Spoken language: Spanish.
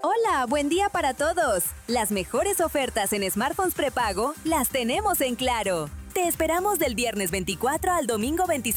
Hola, buen día para todos. Las mejores ofertas en smartphones prepago las tenemos en Claro. Te esperamos del viernes 24 al domingo 26